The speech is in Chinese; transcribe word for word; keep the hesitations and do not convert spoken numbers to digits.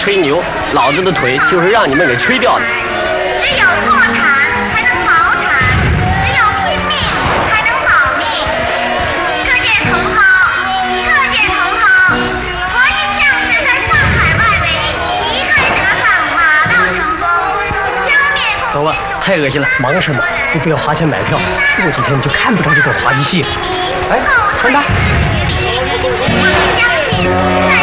吹牛，老子的腿就是让你们给吹掉的。 只有破产才能保产，只有拼命才能保命。各界同胞，各界同胞，国际将士在上海外围一队得上，马到成功，消灭。 走吧，太恶心了，忙什么？又不要花钱买票，过几天就看不着这种滑稽戏了。哎，传达。 相信。